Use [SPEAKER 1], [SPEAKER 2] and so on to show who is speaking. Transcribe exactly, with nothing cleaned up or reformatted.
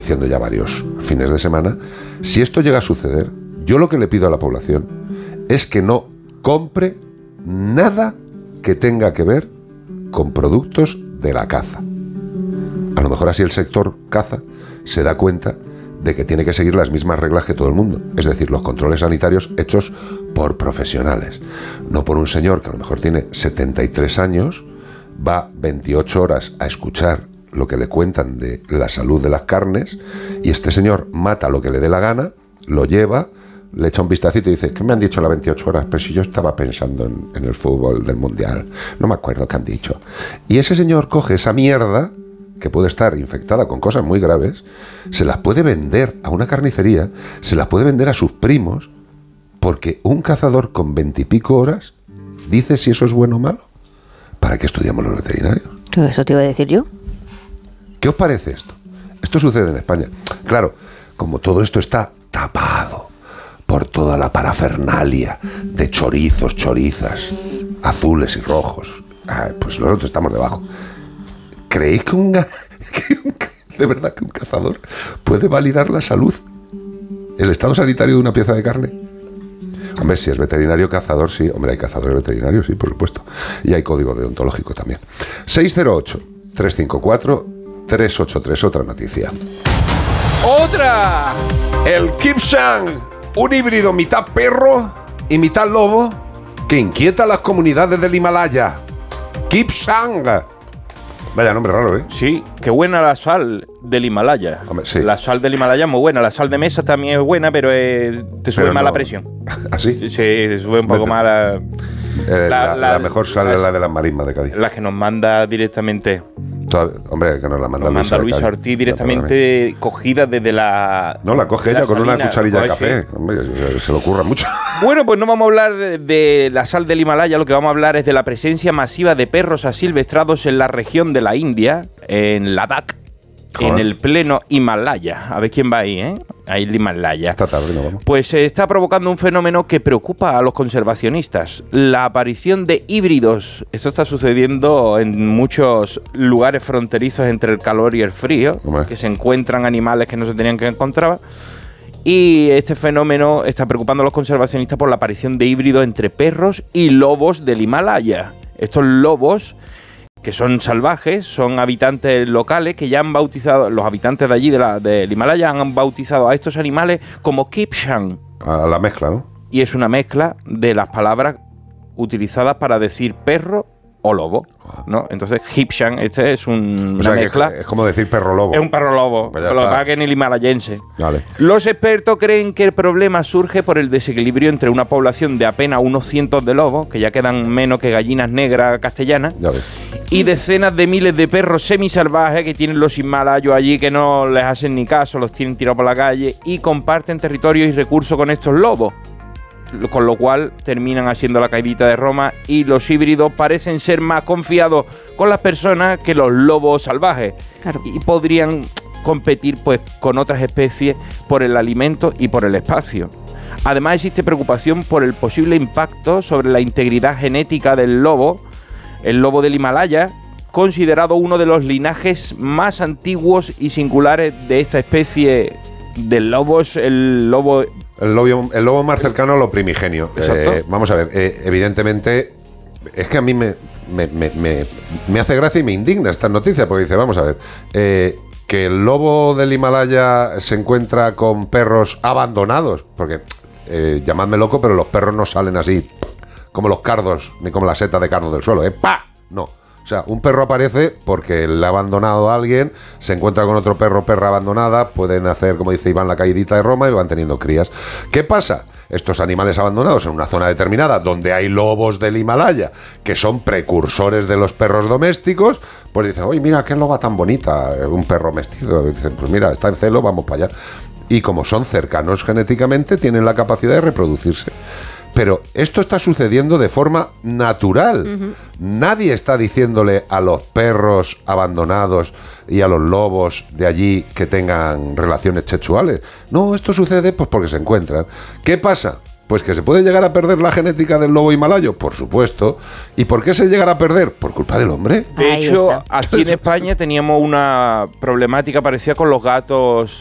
[SPEAKER 1] diciendo ya varios fines de semana, si esto llega a suceder, yo lo que le pido a la población es que no compre nada que tenga que ver con productos de la caza. A lo mejor así el sector caza se da cuenta de que tiene que seguir las mismas reglas que todo el mundo, es decir, los controles sanitarios hechos por profesionales, no por un señor que a lo mejor tiene setenta y tres años, va veintiocho horas a escuchar lo que le cuentan de la salud de las carnes, y este señor mata lo que le dé la gana, lo lleva, le echa un vistacito y dice, ¿qué me han dicho las veintiocho horas? Pero si yo estaba pensando en, en el fútbol del Mundial, no me acuerdo qué han dicho. Y ese señor coge esa mierda, que puede estar infectada con cosas muy graves, se las puede vender a una carnicería, se las puede vender a sus primos, porque un cazador con veintipico horas dice si eso es bueno o malo. ¿Para qué estudiamos los veterinarios?
[SPEAKER 2] Eso te iba a decir yo.
[SPEAKER 1] ¿Qué os parece esto? Esto sucede en España. Claro, como todo esto está tapado por toda la parafernalia de chorizos, chorizas, azules y rojos, pues nosotros estamos debajo. ¿Creéis que un, que un de verdad que un cazador puede validar la salud, el estado sanitario de una pieza de carne? Hombre, si es veterinario cazador, sí. Hombre, hay cazadores veterinarios, sí, por supuesto. Y hay código deontológico también. seis cero ocho, tres cinco cuatro, tres ocho tres, otra noticia.
[SPEAKER 3] ¡Otra!
[SPEAKER 1] El Kipsang, un híbrido mitad perro y mitad lobo que inquieta a las comunidades del Himalaya. Kipsang. Vaya nombre raro, ¿eh?
[SPEAKER 3] Sí, qué buena la sal del Himalaya.
[SPEAKER 1] Hombre, sí.
[SPEAKER 3] La sal del Himalaya es muy buena. La sal de mesa también es buena, pero es, te sube pero más no. la presión.
[SPEAKER 1] ¿Ah, sí?
[SPEAKER 3] Sí, sí, sube un poco Vete. más la,
[SPEAKER 1] eh, la, la... La mejor sal es la de las marismas de Cádiz.
[SPEAKER 3] La que nos manda directamente...
[SPEAKER 1] Toda, hombre, que nos la manda,
[SPEAKER 3] nos manda Luisa, Luisa Ortiz directamente cogida desde la...
[SPEAKER 1] No, la coge ella con salina, una cucharilla de café. Hombre, se le ocurra mucho.
[SPEAKER 3] Bueno, pues no vamos a hablar de, de la sal del Himalaya, lo que vamos a hablar es de la presencia masiva de perros asilvestrados en la región de la India, en Ladakh, Joder. en el pleno Himalaya. A ver quién va ahí, ¿eh? Ahí el Himalaya.
[SPEAKER 1] Esta tarde no vamos.
[SPEAKER 3] Pues se está provocando un fenómeno que preocupa a los conservacionistas. La aparición de híbridos. Esto está sucediendo en muchos lugares fronterizos entre el calor y el frío, Hombre. que se encuentran animales que no se tenían que encontrar. Y este fenómeno está preocupando a los conservacionistas por la aparición de híbridos entre perros y lobos del Himalaya. Estos lobos, que son salvajes, son habitantes locales que ya han bautizado, los habitantes de allí, de la, del Himalaya, han bautizado a estos animales como Kipsang.
[SPEAKER 1] A la mezcla, ¿no?
[SPEAKER 3] Y es una mezcla de las palabras utilizadas para decir perro o lobo, ¿no? Entonces, Kipsang, este es un,
[SPEAKER 1] o sea,
[SPEAKER 3] una mezcla.
[SPEAKER 1] Es, es como decir perro lobo.
[SPEAKER 3] Es un perro lobo,
[SPEAKER 1] pues
[SPEAKER 3] pero lo que pasa es que en el himalayense.
[SPEAKER 1] Vale.
[SPEAKER 3] Los expertos creen que el problema surge por el desequilibrio entre una población de apenas unos cientos de lobos, que ya quedan menos que gallinas negras castellanas,
[SPEAKER 1] ya ves.
[SPEAKER 3] y decenas de miles de perros semisalvajes que tienen los himalayos allí, que no les hacen ni caso, los tienen tirados por la calle, y comparten territorio y recursos con estos lobos. Con lo cual terminan haciendo la caidita de Roma y los híbridos parecen ser más confiados con las personas que los lobos salvajes. Claro. Y podrían competir pues con otras especies por el alimento y por el espacio. Además existe preocupación por el posible impacto sobre la integridad genética del lobo, el lobo del Himalaya, considerado uno de los linajes más antiguos y singulares de esta especie de lobos, el lobo...
[SPEAKER 1] El lobo, el lobo más cercano a lo primigenio.
[SPEAKER 3] Exacto.
[SPEAKER 1] Eh, vamos a ver, eh, evidentemente, es que a mí me, me, me, me, me hace gracia y me indigna esta noticia, porque dice, vamos a ver, eh, que el lobo del Himalaya se encuentra con perros abandonados, porque, eh, llamadme loco, pero los perros no salen así, como los cardos, ni como la seta de cardo del suelo, ¿eh? ¡Pah! No. O sea, un perro aparece porque le ha abandonado a alguien, se encuentra con otro perro o perra abandonada, pueden hacer, como dice Iván, la caidita de Roma y van teniendo crías. ¿Qué pasa? Estos animales abandonados en una zona determinada donde hay lobos del Himalaya, que son precursores de los perros domésticos, pues dicen, oye, mira, qué loba tan bonita, un perro mestizo. Dicen, pues mira, está en celo, vamos para allá. Y como son cercanos genéticamente, tienen la capacidad de reproducirse. Pero esto está sucediendo de forma natural. Uh-huh. Nadie está diciéndole a los perros abandonados y a los lobos de allí que tengan relaciones sexuales. No, esto sucede pues porque se encuentran. ¿Qué pasa? Pues que se puede llegar a perder la genética del lobo himalayo, por supuesto. ¿Y por qué se llegará a perder? Por culpa del hombre.
[SPEAKER 3] De
[SPEAKER 2] Ahí
[SPEAKER 3] hecho,
[SPEAKER 2] está.
[SPEAKER 3] aquí en España teníamos una problemática parecida con los gatos